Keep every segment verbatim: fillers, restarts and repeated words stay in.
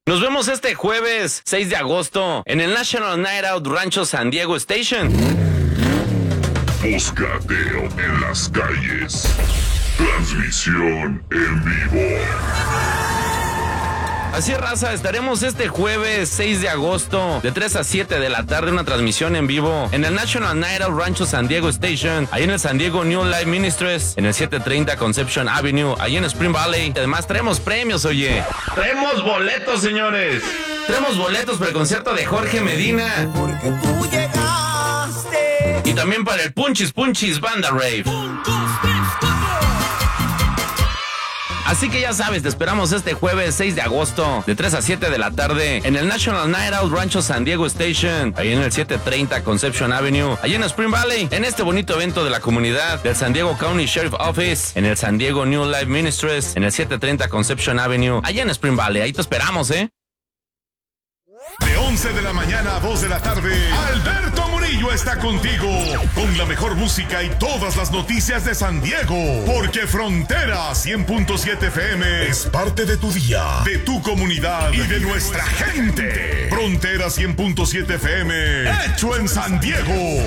Nos vemos este jueves seis de agosto en el National Night Out Rancho San Diego Station. Moscateo en las calles. Transmisión en vivo. Así es, raza, estaremos este jueves seis de agosto de tres a siete de la tarde, una transmisión en vivo en el National Night Out Rancho San Diego Station, ahí en el San Diego New Life Ministries, en el setecientos treinta Conception Avenue, ahí en Spring Valley. Además traemos premios, oye. Traemos boletos, señores. Traemos boletos para el concierto de Jorge Medina. Porque tú llegaste. Y también para el Punchis Punchis Banda Rave. Así que ya sabes, te esperamos este jueves seis de agosto de tres a siete de la tarde en el National Night Out Rancho San Diego Station, ahí en el setecientos treinta Conception Avenue, ahí en Spring Valley, en este bonito evento de la comunidad del San Diego County Sheriff Office, en el San Diego New Life Ministries, en el setecientos treinta Conception Avenue, allá en Spring Valley. Ahí te esperamos, ¿eh? De once de la mañana a dos de la tarde, Alberto Murillo está contigo con la mejor música y todas las noticias de San Diego. Porque Frontera cien punto siete F M es parte de tu día, de tu comunidad y de nuestra gente. Frontera cien punto siete F M, hecho en San Diego.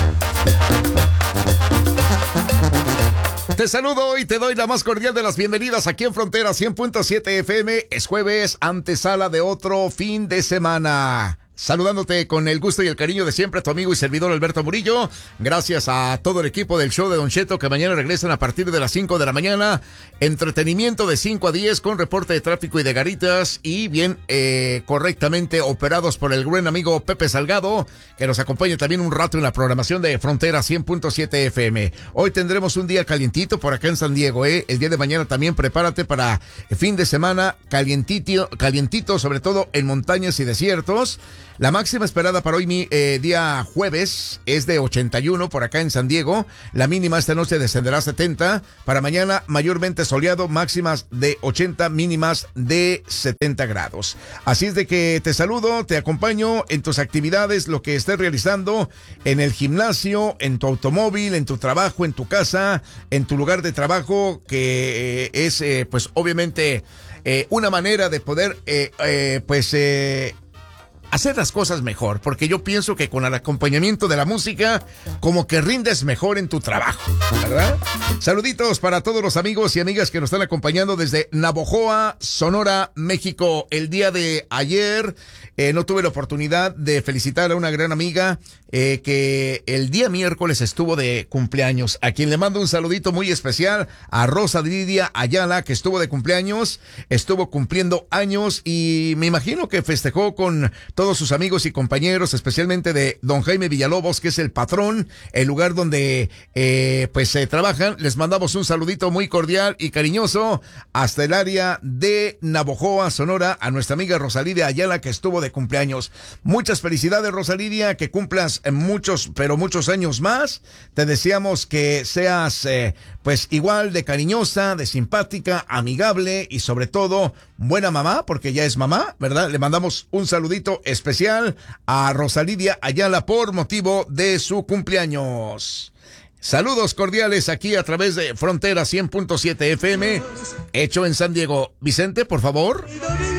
Te saludo y te doy la más cordial de las bienvenidas aquí en Frontera cien punto siete F M. Es jueves, antesala de otro fin de semana. Saludándote con el gusto y el cariño de siempre, tu amigo y servidor Alberto Murillo. Gracias a todo el equipo del show de Don Cheto, que mañana regresan a partir de las cinco de la mañana. Entretenimiento de cinco a diez con reporte de tráfico y de garitas. Y bien, eh, correctamente operados por el buen amigo Pepe Salgado, que nos acompaña también un rato en la programación de Frontera cien punto siete F M. Hoy tendremos un día calientito por acá en San Diego, ¿eh? El día de mañana también prepárate para el fin de semana calientito, calientito, sobre todo en montañas y desiertos. La máxima esperada para hoy, mi, eh, día jueves, es de ochenta y uno por acá en San Diego. La mínima esta noche descenderá a setenta. Para mañana, mayormente soleado, máximas de ochenta, mínimas de setenta grados. Así es de que te saludo, te acompaño en tus actividades, lo que estés realizando en el gimnasio, en tu automóvil, en tu trabajo, en tu casa, en tu lugar de trabajo, que eh, es, eh, pues, obviamente, eh, una manera de poder, eh, eh, pues, eh, hacer las cosas mejor, porque yo pienso que con el acompañamiento de la música, como que rindes mejor en tu trabajo, ¿verdad? Saluditos para todos los amigos y amigas que nos están acompañando desde Navojoa, Sonora, México. El día de ayer eh, no tuve la oportunidad de felicitar a una gran amiga eh, que el día miércoles estuvo de cumpleaños, a quien le mando un saludito muy especial, a Rosa Lidia Ayala, que estuvo de cumpleaños, estuvo cumpliendo años y me imagino que festejó con todos sus amigos y compañeros, especialmente de don Jaime Villalobos, que es el patrón, el lugar donde eh, pues se eh, trabajan. Les mandamos un saludito muy cordial y cariñoso hasta el área de Navojoa, Sonora, a nuestra amiga Rosalidia Ayala, que estuvo de cumpleaños. Muchas felicidades, Rosalidia, que cumplas muchos, pero muchos años más. Te deseamos que seas eh, pues igual de cariñosa, de simpática, amigable y sobre todo buena mamá, porque ya es mamá, ¿verdad? Le mandamos un saludito especial a Rosalidia Ayala por motivo de su cumpleaños. Saludos cordiales aquí a través de Frontera cien punto siete F M, hecho en San Diego. Vicente, por favor.